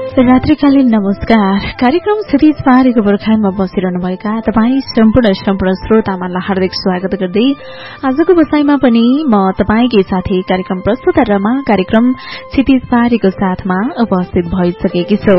रात्रिकालीन नमस्कार। कार्यक्रम क्षितिज पारेको बर्खामा बसिरहनुभएका तपाईँ सम्पूर्ण श्रोतामालाई हार्दिक स्वागत गर्दै आजको बसाईमा पनि म तपाईकै साथी कार्यक्रम प्रस्तुता रमा कार्यक्रम क्षितिज पारेको साथमा उपस्थित भइसकेकी छु।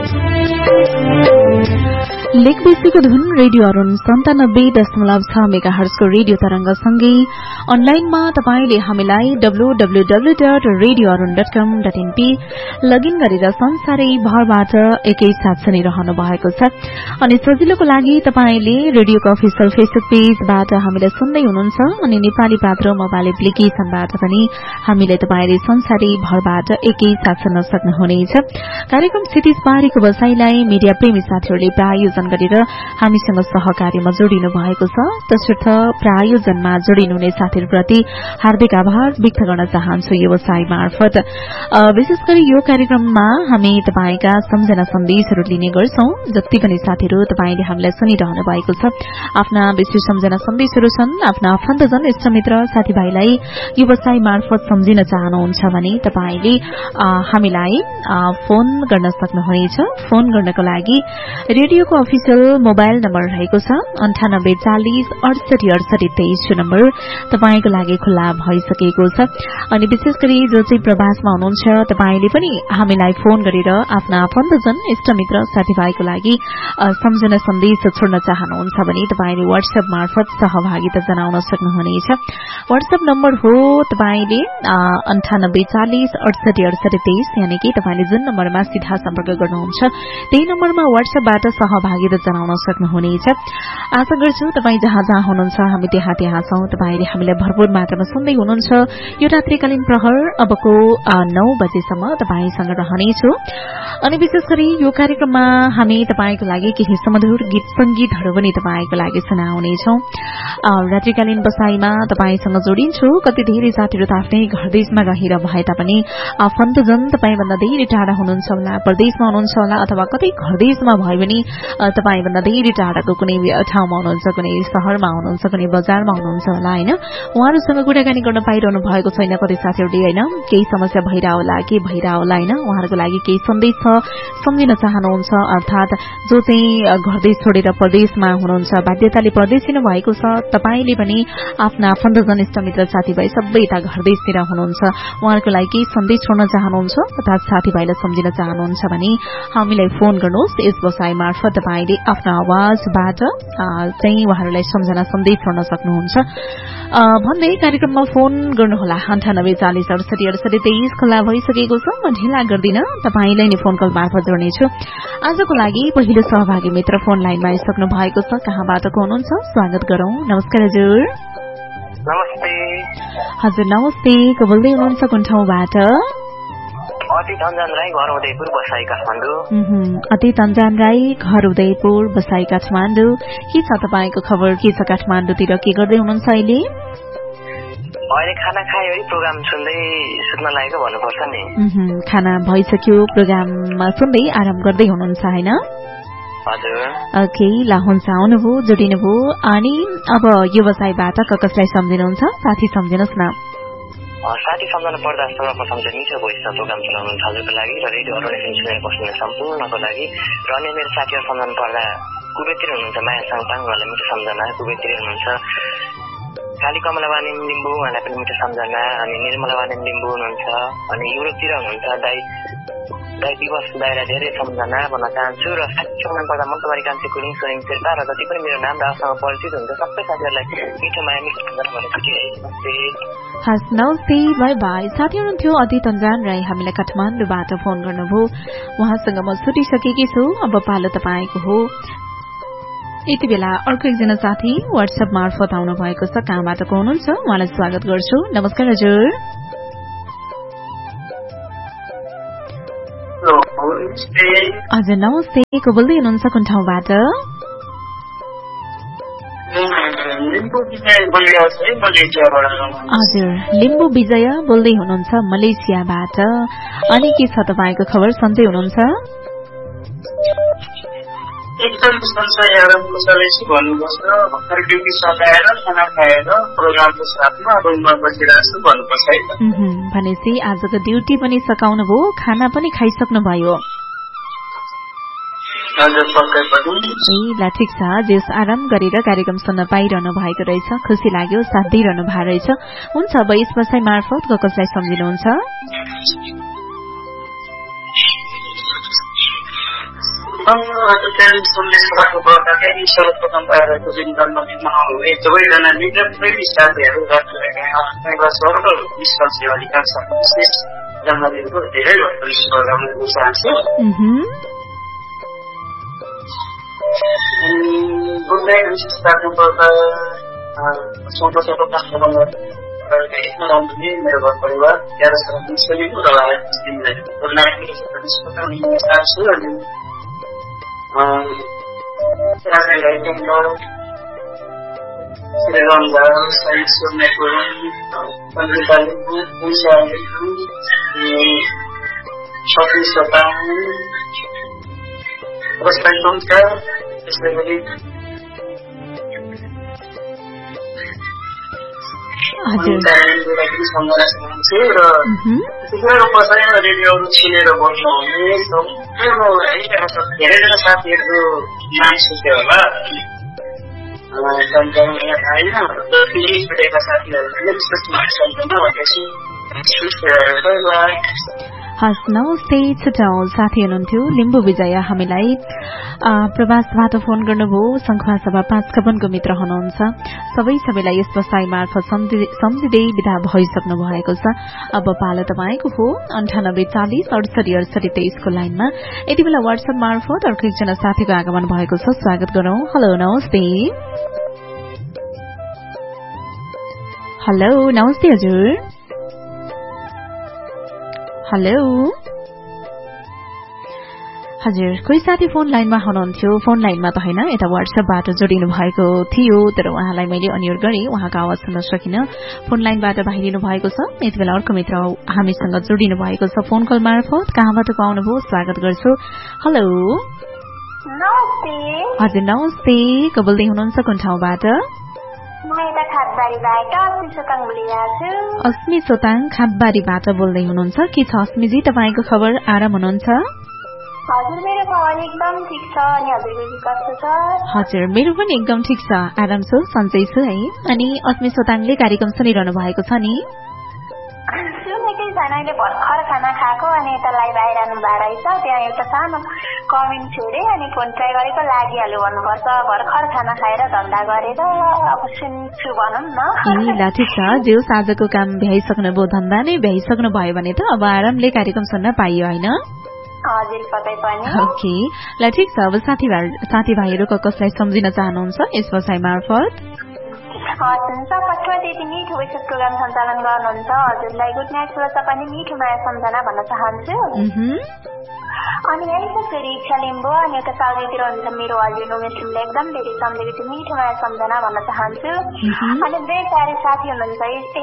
लेकबेसीको धुन रेडियो अरुण 97.6 मेगाहर्जको रेडियो तरंगसँगै अनलाइनमा तपाईले हामीलाई www.radioarun.com.np लगइन गरेर संसारै भरबाट एकैसाथ सुनिरहनु भएको छ। अनि सजिलोको लागि तपाईले रेडियोको अफिसियल फेसबुक पेजबाट हामीलाई सुन्दै हुनुहुन्छ अनि नेपाली पात्र मोबाइल एप्लिकेशनबाट पनि हामीलाई तपाईले संसारै भरबाट एकैसाथ सुन्न सक्नुहुनेछ। कार्यक्रम क्षितिज पारेको बसाईलाई मिडिया प्रेमी साथीहरूले प्रायोजन गरेर हामीसँग सहकार्यमा जोडिनु भएको छ। तसर्थ प्रायोजनमा जोडिनुहुने साथीहरूप्रति हार्दिक आभार व्यक्त गर्न चाहन्छु व्यवसाय मार्फत। विशेष गरी यो कार्यक्रममा हामी तपाईका सम्झना सन्देशहरू लिने गर्छौं। जति पनि साथीहरू तपाईले हामीलाई सुनिरहनु भएको छ, आफ्ना विशेष सम्झना सन्देशहरू छन्, आफ्ना आफन्तजन इष्टमित्र साथीभाइलाई व्यवसाय मार्फत सम्झिन चाहनुहुन्छ भने तपाईले हामीलाई फोन गर्न सक्नुहुनेछ। फोन गर्नको लागि रेडियोको अफिसियल मोबाइल नम्बर रहेको छ 9840688823 नम्बर तपाईको लागि खुल्ला भइसकेको छ। अनि विशेष गरी जो चाहिँ प्रवासमा हुनुहुन्छ तपाईले पनि हामीलाई फोन गरेर आफ्ना आफन्तजन इष्टमित्र साथीभाइको लागि सम्झना सन्देश छोड्न चाहनुहुन्छ भने तपाईले व्हाट्सएप मार्फत सहभागिता जनाउन सक्नुहुनेछ। व्हाट्सएप नम्बर हो तपाईले 9840688823 यानि कि तपाईले जुन नम्बरमा सिधा सम्पर्क गर्नुहुन्छ त्यही नम्बरमा व्हाट्सएपबाट सहभागिता जनाउन सक्नुहुनेछ। आशा गर्छु तपाई जहाँ जहाँ हुनुहुन्छ हामी त्यहाँ छौं। तपाईले हामीलाई भरपूर मात्रामा सुन्दै हुनुहुन्छ। यो रात्रिकालीन प्रहर अबको 9 बजेसम्म तपाईसँग रहनेछु। अनि विशेष गरी यो कार्यक्रममा हामी तपाईको लागि केही सुमधुर गीत संगीतहरू पनि तपाईको लागि सुनाउनेछौं। रात्रिकालीन बसाईमा तपाईसँग जोडिन्छु। कति धेरै साथीहरू त आफ्नै घरदेशमा रहेर भए तापनि आफन्तजन तपाईभन्दा धेरै टाढा हुनुहुन्छ होला, परदेशमा हुनुहुन्छ होला अथवा कतै घरदेशमा भए पनि तपाईभन्दा धेरै टाढाको कुनै ठाउँमा हुनुहुन्छ, कुनै शहरमा हुनुहुन्छ, कुनै बजारमा हुनुहुन्छ होला हैन। उहाँहरुसँग कुराकानी गर्न पाइरहनु भएको छैन कतै साथीहरुले हैन। केही समस्या भइरा होला, के भइरा होला हैन। उहाँहरुको लागि केही सन्देश छ, सम्झिन चाहनुहुन्छ। अर्थात जो चाहिँ घरदेश छोडेर परदेशमा हुनुहुन्छ, बाध्यताले परदेशिनु भएको छ, तपाईले पनि आफ्ना आफन्तजन इष्टमित्र साथीभाइ सबै यता घरदेशतिर हुनुहुन्छ, उहाँहरुको लागि केही सन्देश छोड्न चाहनुहुन्छ तथा साथीभाइलाई सम्झिन चाहनुहुन्छ भने हामीलाई फोन गर्नुहोस्। यस बसाई मार्फत तपाईले आफ्नो आवाजबाट चाहिँ उहाँहरूलाई सम्झना सन्देश छोड्न सक्नुहुन्छ भन्दै कार्यक्रममा फोन गर्नुहोला। 9840688823 खुल्ला भइसकेको छ। म ढिला गर्दिन, तपाईलाई नै फोन कल मार्फत जोड्नेछु। आजको लागि पहिलो सहभागी मित्र फोन लाइनमा आइसक्नु भएको छ। कहाँबाट को हुनुहुन्छ स्वागत गरौं। नमस्कार हजुर। नमस्ते हजुर नमस्ते। को बोल्दै हुनुहुन्छ कुन ठाउँबाट? अतीत अन्जान राई घर उदयपुर बसाई काठमाडौँ। अतीत अन्जान राई घर उदयपुर बसाई काठमाडौँ। के छ तपाईको खबर? के छ काठमाडौँतिर? के गर्दै हुनुहुन्छ अहिले? अहिले खाना खायो है, प्रोग्राम सुन्दै सुत्न लागेको भन्नुपर्छ नि। खाना भइसक्यो, प्रोग्राममा सुन्दै आराम गर्दै हुनुहुन्छ हैन? हजुर। ओके ल हुन्छ, आउनुभयो, जोडिनुभयो। अनि अब यो बसाईबाट कसलाई सम्झिनुहुन्छ? साथी सम्झिनुहोस् न। साथी सम्झना पर्दा सर्वप्रथम चाहिँ मिठो भोइस प्रोग्राम चलाउनुहुन्छ हजुरको लागि र रेडियो अरुण एफएम सुनेर बस्ने सम्पूर्णको लागि र अन्य मेरो साथीहरू सम्झना पर्दा कुबेतिर हुनुहुन्छ माया साङपाङ, उहाँलाई मिठो सम्झना। कुबेतिर हुनुहुन्छ काली कमला वानिम लिम्बू, उहाँलाई पनि मिठो सम्झना। अनि निर्मला वानिम लिम्बू हुनुहुन्छ। अनि युरोपतिर हुनुहुन्छ दाई दिवस दाइलाई धेरै सम्झना भन्न चाहन्छु। र साथी सम्झना पर्दा मनसवारी कान्छी कुलिङ सोरिङ शेर्पा र जति पनि मेरो नाम र आसँग परिचित हुन्छ सबै साथीहरूलाई मिठो माया मिठो सम्झना भन्न हस् नमस्ते, बाई बाई। साथी हुनुहुन्थ्यो अतीत अन्जान राई, हामीलाई काठमाडौँबाट फोन गर्नुभयो। उहाँसँग म छुटिसकेकी छु। अब पालो तपाईको हो। यति बेला अर्को एकजना साथी व्हाट्सएप मार्फत आउनु भएको छ। कहाँबाट को हुनुहुन्छ उहाँलाई स्वागत गर्छु। नमस्कार हजुर। हजुर नमस्ते। को बोल्दै हुनुहुन्छ कुन ठाउँबाट? हजुर लिम्बू विजय बोल्दै हुनुहुन्छ मलेसियाबाट। अनि के छ तपाईको खबर? सन्चै हुनुहुन्छ? एकदम सन्चै आराम कुशलै छु भन्नुपर्छ। भर्खर ड्युटी सकाएर खाना खाएर प्रोग्रामको साथमा रुममा बसिरहेको छु भन्नुपर्छ है। भनेपछि आजको ड्युटी पनि सकाउनु भयो, खाना पनि खाइसक्नु भयो? हजुर पक्कै पनि। ल ठिक छ, जेस आराम गरेर कार्यक्रम सुन्न पाइरहनु भएको रहेछ, खुसी लाग्यो, साथ दिइरहनु भएको रहेछ। हुन्छ, अब यस बसाइ मार्फत कसलाई सम्झिनुहुन्छ? सर्वप्रथम पाएको जन्मदिनमा सबैजना मित्र प्रेमी साथीहरू अधिकांश विशेष जन्मदिनको धेरै शुभकामना चाहन्छु। विशेष राख्नुपर्दा मेरो घर परिवार रेडियोहरू छिनेर बस्नुहुने धेरैजना साथीहरूको नाम सुन्थ्यो होला, हस् नमस्ते। छुट्याउ साथी हुनुहुन्थ्यो लिम्बू विजय, हामीलाई प्रवासबाट फोन गर्नुभयो। संखुवा सभा 5 कपनको मित्र हुनुहुन्छ। सबैलाई यस बसाइ मार्फत सम्झिँदै विदा भइसक्नु भएको छ। अब पालो तपाईँको हो 9840686823 को लाइनमा। यति बेला व्हाट्सएप मार्फत अर्को एकजना साथीको आगमन भएको छ, स्वागत गरौं। हेलो नमस्ते। हेलो नमस्ते हजुर। हेलो हजुर, कोही साथी फोन लाइनमा हुनुहुन्थ्यो। फोन लाइनमा त होइन, यता व्हाट्सएपबाट जोडिनु भएको थियो, तर उहाँलाई मैले अनिवार्य गरेँ, उहाँको आवाज सुन्न सकिनँ। फोन लाइनबाट बाहिरिनु भएको छ। यति बेला अर्को मित्र हामीसँग जोडिनु भएको छ फोन कल मार्फत। कहाँबाट पाउनुभयो, स्वागत गर्छु। हेलो हजुर नमस्ते। को बोल्दै हुनुहुन्छ, कुन ठाउँबाट? अस्मी सोताङ खातबारीबाट बोल्दै हुनुहुन्छ। के छ अस्मीजी तपाईँको खबर, आराम हुनुहुन्छ? हजुर मेरो खबर एकदम ठीक छ। अनि हजुरको के कस्तो छ? हजुर मेरो पनि एकदम ठीक छ, आराम छु, सन्चै छु है। अनि अस्मी सोताङले कार्यक्रम सुनिरहनु भएको छ नि? सुनेकै छैन, अहिले भर्खर खाना खाएको अनि यता लाइभ आइरहनु भएको रहेछ। त्यहाँ एउटा सानो कमेन्ट छोडे अनि फोन ट्राई गरेको, लागिहाल्यो भन्नुपर्छ। भर्खर खाना खाएर धन्दा गरेर अब सुन्छु भनौँ न। ल ठिक छ, जे होस् आजको काम भ्याइसक्नुभयो, धन्दा नै भ्याइसक्नु भयो भने त अब आरामले कार्यक्रम सुन्न पाइयो होइन? हजुर पक्कै पनि। ओके ल ठिक छ। अब साथीभाइहरू कसलाई सम्झिन चाहनुहुन्छ यस बसाइ मार्फत? हुन्छ, पटवा त्यति मिठो वैसे प्रोग्राम सञ्चालन गर्नुहुन्छ, हजुरलाई गुड नाइट शुभ पनि मिठो माया सम्झना भन्न चाहन्छु। अनि यही छ फेरि इच्छा लिम्बू अनि एउटा साउदीतिर हुन्छ मेरो हजुर उमेशले एकदम धेरै सम्झेको थियो, मिठो माया सम्झना भन्न चाहन्छु। अनि धेरै प्यारे साथी हुनुहुन्छ,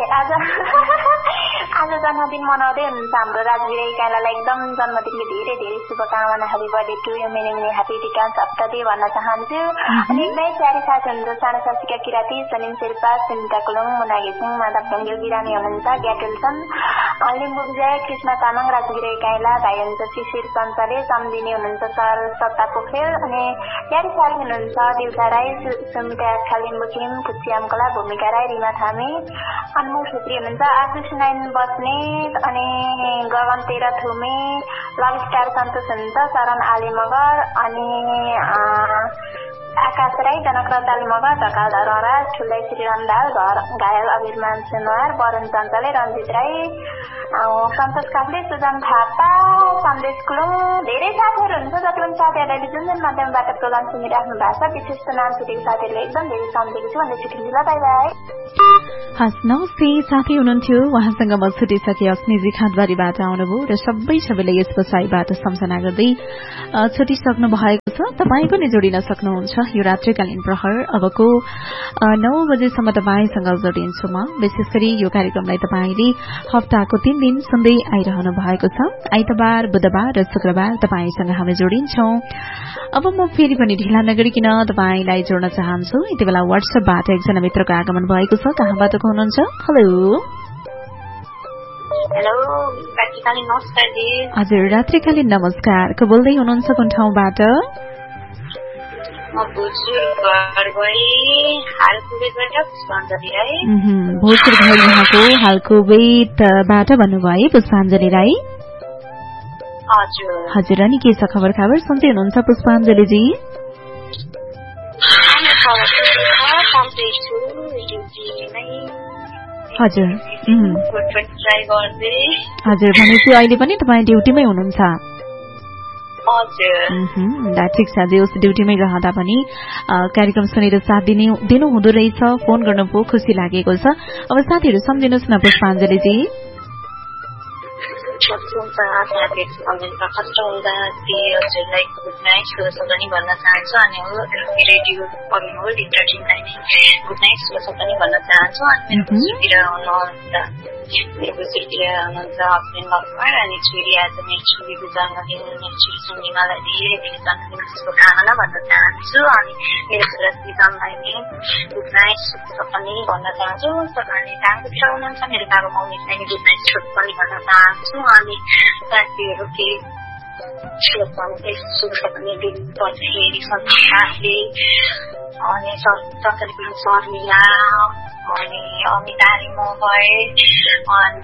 आज जन्मदिन मनाउँदै हुनुहुन्छ हाम्रो राजवीर इकाइलाई एकदम जन्मदिनको धेरै धेरै शुभकामना, happy birthday to you, many many happy returns of the day भन्न चाहन्छु। अनि एकदमै प्यारे साथी हुनुहुन्छ सानो सासिका किराती, सलिम शेर्पा, सुनिता कुलुङ, मुना घिसिङ, माधव ढङ्ग्यो, बिरामी हुनुहुन्छ, ग्याटुलसन, लिम्बू विजय, कृष्ण तामाङ, राजवीर इकाइला, भाइ हुनुहुन्छ शिशिर सञ्चाले, सम्झिने हुनुहुन्छ सर सत्ता पोखरेल, अनि प्यारी साथी हुनुहुन्छ देउता राई, सुमिता खालिम्बू खिम, खुचियामकला, भूमिका राई, रिमा थामी, अनमोल छेत्री हुनुहुन्छ, आशिष नाइन बस्नेत, अनि गगन तेह्र थुमे, लभ स्टार सन्तोष हुनुहुन्छ, शरण आली मगर, अनि आकाश राई, जनक रताली मगर, ढकाल धरहरा, ठुलै श्रीराम दाल, घायल अभिमान सुनवार, वरुण चञ्चले, रञ्जित राई, सन्तोष काफ्ले, सुजन थापा, सन्देश कुलुङ, धेरै साथीहरू हुन्छ। जति पनि साथीहरूले जुन जुन माध्यमबाट प्रोग्राम सुनिराख्नु भएको छ, विशेष नाम छुटेको साथीहरूले एकदम धेरै सम्झेको छु भन्दै छुट्टिन्छु। ल बाई बाई। हस् नमस्ते। साथी हुनुहुन्थ्यो, उहाँसँग म छुटिसके अस्मिजी खातबारीबाट आउनुभयो र सबैले यस बसाइबाट सम्झना गर्दै छुटिसक्नु भएको छ। तपाईँ पनि जोडिन सक्नुहुन्छ यो रात्रिकालीन प्रहर। अबको 9 बजेसम्म तपाईँसँग जोडिन्छु म। विशेष गरी यो कार्यक्रमलाई तपाईँले हप्ताको 3 दिन सुन्दै आइरहनु भएको छ। आइतबार, बुधबार र शुक्रबार तपाईँसँग हामी जोडिन्छौं। अब म फेरि पनि ढिला नगरिकन तपाईँलाई जोड्न चाहन्छु। यति बेला व्हाट्सएपबाट एकजना मित्रको आगमन भएको छ। कहाँबाट हुनुहुन्छ? हेलो रात्रिकालीन नमस्कार जी। हजुर रात्रिकालीन नमस्कार। को बोल्दै हुनुहुन्छ, कुन ठाउँबाट? भोजपुर घर यहाँको हालको बेटबाट भन्नुभयो पुष्पाञ्जली राई। हजुर अनि के छ खबर सन्चै हुनुहुन्छ पुष्पाञ्जलीजी? हजुर हजुर भनेपछि अहिले पनि तपाईँ ड्युटीमै हुनुहुन्छ? ठिक छ जे उस ड्युटीमै रहँदा पनि कार्यक्रम सुनेर साथ दिनु हुँदो रहेछ, फोन गर्नुभयो, खुसी लागेको छ। अब साथीहरू सम्झिनुहोस् न पुष्पाञ्जलीजी। कष्ट हुँदा हजुरलाई गुड नाइट शुभ पनि भन्न चाहन्छु अनि रेडियो पढ्नुहोस् इन्टरटेनलाई नै गुड नाइट शुभ पनि भन्न चाहन्छु। अनि मेरो बुजुर्गतिर हुनुहुन्छ हस्बेन्ड लक्ष्मण अनि छोरी आज मेरो छोरीको जन्मदिन, मेरो छोरी सुनिमालाई धेरै धेरै जन्मदिनको शुभकामना भन्न चाहन्छु। अनि मेरो छोरा श्रीरामलाई नै गुड नाइट शुभ पनि भन्न चाहन्छु। अनि कामको तिर हुनुहुन्छ मेरो बाबा मम्मीलाई नै गुड नाइट शुभ पनि भन्न चाहन्छु। अनि साथीहरू के शुभकामना दिनुपर्दाखेरि सन्तानले अनि सन्तरीको शर्मिला अनि अमिता मोबाइ अनि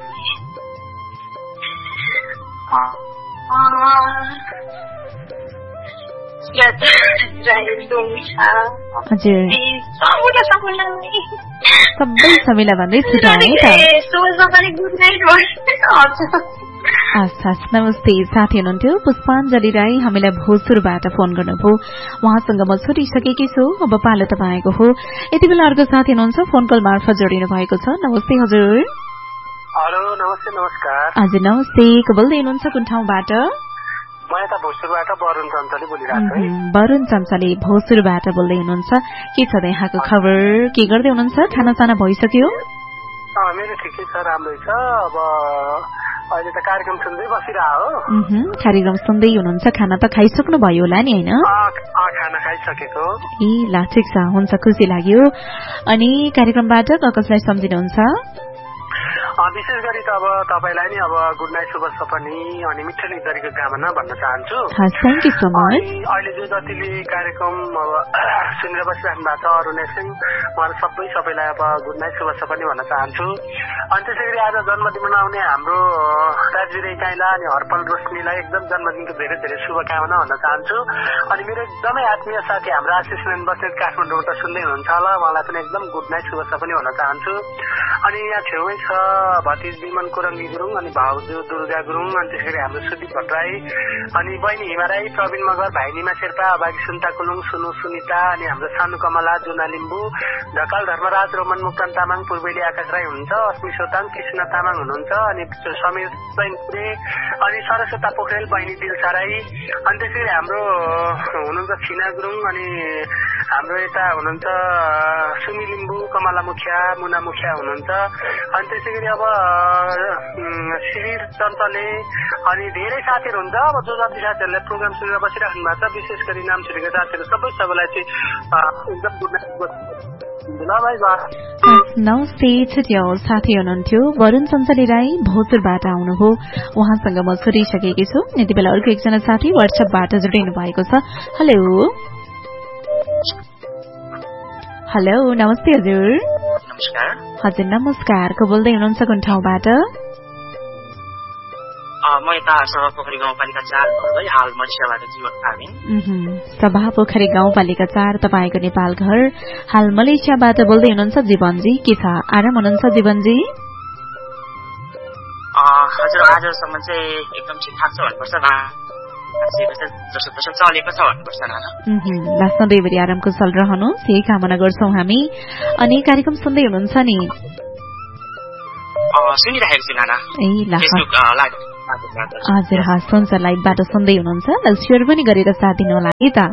सबैलाई भन्दै नमस्ते। साथी हुनुहुन्थ्यो पुष्पाञ्जली राई, हामीलाई भोजपुरबाट फोन गर्नुभयो। उहाँसँग म छोडिसकेकी छु, अब पालो तपाईँको हो। यति बेला अर्को साथी हुनुहुन्छ फोन कल मार्फत जोडिनु भएको छ। नमस्ते हजुर। हेलो नमस्ते। नमस्कार हजुर नमस्ते, को बोल्दै हुनुहुन्छ कुन ठाउँबाट? म यता भोजपुरबाट वरुण चञ्चली बोलिरहेको छु। वरुण चञ्चली भोजपुरबाट बोल्दै हुनुहुन्छ। के छ यहाँको खबर, के गर्दै हुनुहुन्छ? खानासाना भइसक्यो? मेरो ठिकै छ, राम्रै छ। अब अहिले त कार्यक्रम सुन्दै बसिरहेको हो। कार्यक्रम सुन्दै हुनुहुन्छ, खाना त खाइसक्नु भयो होला नि हैन? खाना खाइसकेको। ए ल ठिक छ, हुन्छ, खुसी लाग्यो। अनि कार्यक्रमबाट कसलाई सम्झिनुहुन्छ? विशेष गरी त अब तपाईलाई नि अब गुड नाइट शुभ सपनी अनि मिठो निधरीको कामना भन्न चाहन्छु। Thank you so much. अहिले जो जतिले कार्यक्रम अब सुनेर बसिराख्नु भएको छ अरुण सिंह उहाँहरू सबैलाई अब गुड नाइट शुभ सपनी भन्न चाहन्छु। अनि त्यसै गरी आज जन्मदिन मनाउने हाम्रो राजवीर काइला अनि हरपल रोशनीलाई एकदम जन्मदिनको धेरै धेरै शुभकामना भन्न चाहन्छु। अनि मेरो एकदमै आत्मीय साथी हाम्रो आशिष नयन बस्नेत काठमाडौँबाट सुन्दै हुनुहुन्छ होला, उहाँलाई पनि एकदम गुड नाइट शुभ सपनी भन्न चाहन्छु। अनि यहाँ छेउमै छ भतिज विमन कोरङ्गी गुरुङ अनि भाउजू दुर्गा गुरुङ अनि त्यसरी हाम्रो सुदीप भट्टराई अनि बहिनी हिमा राई, प्रवीण मगर, भाइ निमा शेर्पा, अभागी सुन्ता कुलुङ, सुनु सुनिता अनि हाम्रो सानु कमला, जुना लिम्बू, ढकाल धर्मराज, रोमन मुक्तन तामाङ, पूर्वेली आकाश राई हुनुहुन्छ, अस्मी सोताङ, कृष्ण तामाङ हुनुहुन्छ अनि समीर सैनपुरे अनि सरस्वता पोखरेल, बहिनी दिलसा राई अनि त्यसरी हाम्रो हुनुहुन्छ छिना गुरुङ अनि हाम्रो यता हुनुहुन्छ सुमी लिम्बू, कमला मुखिया, मुना मुखिया हुनुहुन्छ अनि त्यसै गरी अब शिविर चञ्चले अनि धेरै साथीहरू हुन्छ। अब जो जति साथीहरूले प्रोग्राम सुनेर बसिराख्नु भएको छ, विशेष गरी नाम छुटेका साथीहरू सबैलाई चाहिँ एकदम गुड नाइट। नमस्ते छुट्याउ। साथी हुनुहुन्थ्यो वरुण चञ्चली राई भोजपुरबाट आउनुभयो, उहाँसँग म छोडिसकेकी छु। यति बेला अर्को एकजना साथी व्हाट्सएपबाट जोडिनु भएको छ। हेलो हेलो नमस्ते हजुर। नमस्कार। हजुर नमस्कार, को बोल्दै हुनुहुन्छ कुन ठाउँबाट? म यता सभा पोखरी गाउँपालिका 4 भर्दै हाल मलेसियाबाट जीवन फार्मिङ। सभा पोखरी गाउँपालिका 4 तपाईको नेपाल घर, हाल मलेसियाबाट बोल्दै हुनुहुन्छ जीवनजी। के छ, आराम हुनुहुन्छ जीवनजी? हजुर आजसम्म चाहिँ एकदम ठिकठाक छ भन्नुपर्छ, जसो तसो चलेको छ भन्नुपर्छ न। ल सधैँभरि आराम कुशल रहनुहोस्, यही कामना गर्छौं हामी। अनि कार्यक्रम सुन्दै हुनुहुन्छ नि? सुनिरहेको छु नाना। ए ल हजुर हस् हुन्छ, लाइभबाट सुन्दै हुनुहुन्छ, सेयर पनि गरेर साथ दिनु होला है त।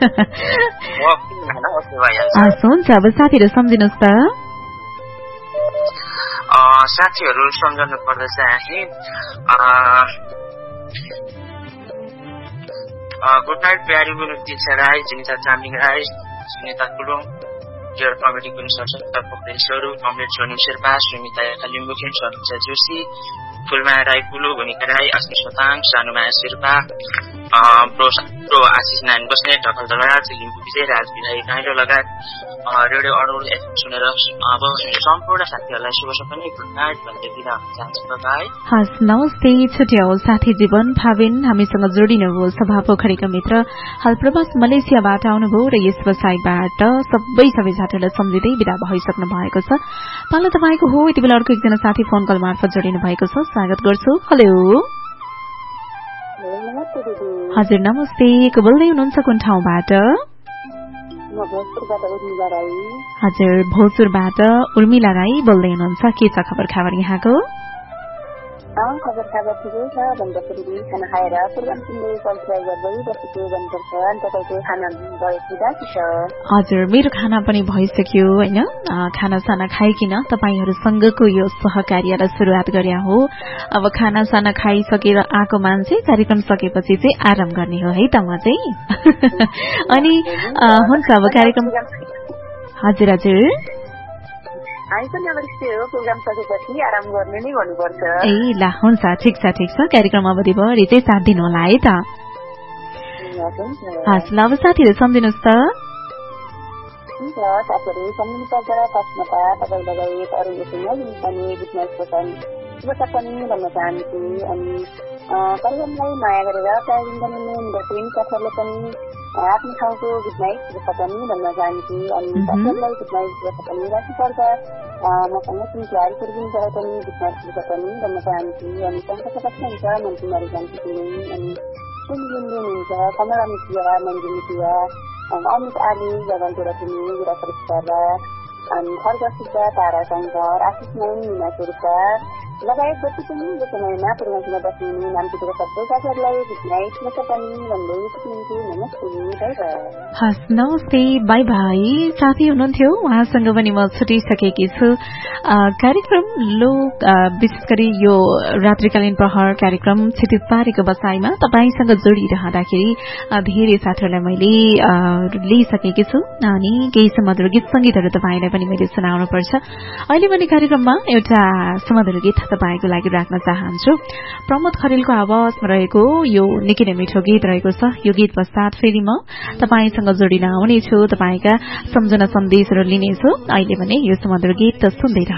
हुन्छ, अब साथीहरू सम्झिनुहोस् त। साथीहरू सम्झाउनु पर्दा चाहिँ गुड नाइट प्यारी गुरु दिक्षा राई, जिनिता चामलिङ राई, सुनिता कुलुङ, डियर कमेडी गुरु सरस्वता पोखरेल स्वरूप, कमरेड सोनु शेर्पा, सुमिता लिम्बुखेम, सरिता जोशी, फुलमाया राई, कुलु भूमिका राई, अस्मी सोताङ, सानुमाया शेर्पा, मित्र आशिष नारायण बस्नेत ढकाल दलराज लिम्बू विजय राज विधायक नाइडो लगायत रेडियो अरुण एफएम सुनेर सम्पूर्ण साथीहरूलाई शुभ सपना गुड नाइट भन्दै बिदा हुन चाहन्छु बाइ। हस् नमस्ते छुट्याउ साथी जीवन भाविन हामीसँग जोडिनुभयो सभा पोखरीका मित्र हाल प्रवास मलेसियाबाट आउनुभयो र यस व्यवसायबाट सबै साथीहरूलाई सम्झिँदै बिदा भइसक्नु भएको छ। पालो तपाईँको हो यति बेला अर्को एकजना साथी फोन कल मार्फत जोडिनु भएको छ स्वागत गर्छु। हेलो हजुर नमस्ते को बोल्दै हुनुहुन्छ कुन ठाउँबाट? हजुर भोजपुरबाट उर्मिला राई बोल्दै हुनुहुन्छ के छ खबर खाबर यहाँको? खबर ठिकै छ भन्दाखेरि खाना खाएर प्रोग्राम सुन्दै कन्ट्रोल गर्दै बसेको भन्नुपर्छ। अनि तपाईँको खाना भएको छ? हजुर मेरो खाना पनि भइसक्यो होइन। खानासाना खाइकिन तपाईँहरूसँगको यो सहकार्यलाई सुरुवात गरे हो। अब खानासाना खाइसकेर आएको मान्छे कार्यक्रम सकेपछि चाहिँ आराम गर्ने हो है त म चाहिँ। अनि हुन्छ अब कार्यक्रम हजुर हजुर प्रोग्राम सकेपछि आराम गर्ने नै भन्नुपर्छ। ए ल हुन्छ ठिक छ कार्यक्रम अवधिभरि चाहिँ साथ दिनु होला है त। हस् ल अब साथीहरू सम्झिनुहोस् त। हुन्छ साथीहरू सम्झिनुपर्छ फर्स्टमा त तपाईँ लगायत अरू पनि बिजनेसको पनि शुभ पनि भन्न चाहन्छु। अनि परिवारलाई माया गरेर प्रायोजन गर्ने मेरो प्रेमी साथीहरूले पनि आफ्नो ठाउँको गुड नाइट शुभ पनि भन्न चाहन्छु। अनि साथीहरूलाई गुड नाइट शुभ पनि राख्नुपर्छ। मसँग सुनलाई पूर्विनलाई पनि गुड नाइट शुभ पनि भन्न चाहन्छु। अनि सँगै कस्तो हुन्छ मन्त्री जान्छु अनि सुनिलिनु हुन्छ कमला मितिया मन्जु मितिया अमित आली जगनपुरा पनि गुरा परिष्कार अनि खर्ग सुब्बा तारा शङ्कर आशिष नाइन मिना सुरुका लगायत जति पनि यो समयमा प्रोग्राममा बस्नु नाम चितेको सबै साथीहरूलाई गुड नाइट शुभ पनि भन्दै सिक्छु। नमस्ते हस् नमस्ते बाई बाई। साथी हुनुहुन्थ्यो उहाँसँग पनि म छुटिसकेकी छु। कार्यक्रम लोक विशेष गरी यो रात्रिकालीन प्रहर कार्यक्रम क्षितिज पारेको बसाईमा तपाईसँग जोडिरहँदाखेरि धेरै साथीहरूलाई मैले लिइसकेकी छु। अनि केही सुमधुर गीत संगीतहरू तपाईँलाई पनि मैले सुनाउनु पर्छ। अहिले पनि कार्यक्रममा एउटा सुमधुर गीत तपाईँको लागि राख्न चाहन्छु। प्रमोद खरेलको आवाजमा रहेको यो निकै नै मिठो गीत रहेको छ। यो गीत पश्चात फेरि म तपाईँसँग जोडिन आउनेछु। तपाईँका सम्झना सन्देशहरू लिनेछु। अहिले भने यो सुमधुर गीत सुन्दै